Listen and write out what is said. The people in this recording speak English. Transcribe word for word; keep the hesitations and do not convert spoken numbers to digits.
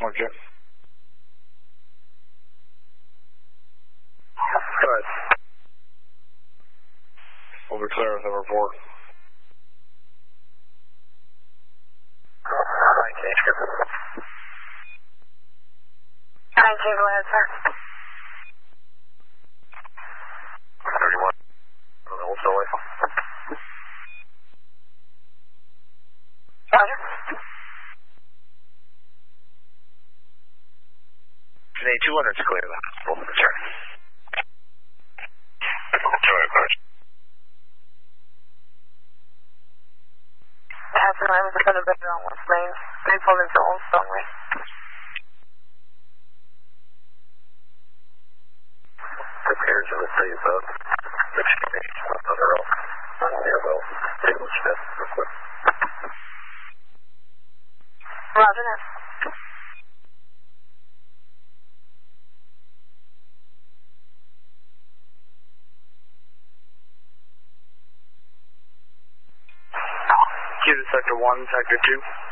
Okay. Go ahead. We'll be clear with the report. nineteen, sure. nineteen, go ahead, sir. thirty-one. Hold still away. Roger. Today, two hundred to clear the hospital. Return. two hundred, clear. Hazard line was a better better on one lane. They pulled into Old Stoneway. Prepared to receive a exchange with other off. Nearville, Taylor Smith, request. Roger that. Q to sector one, sector two.